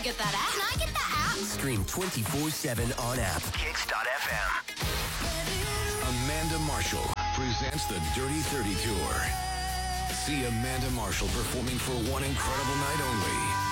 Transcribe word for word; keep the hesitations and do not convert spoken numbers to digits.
get that app? Can I get the app? Stream twenty-four seven on app. Kicks dot F M. Amanda Marshall presents the Dirty thirty Tour. See Amanda Marshall performing for one incredible night only.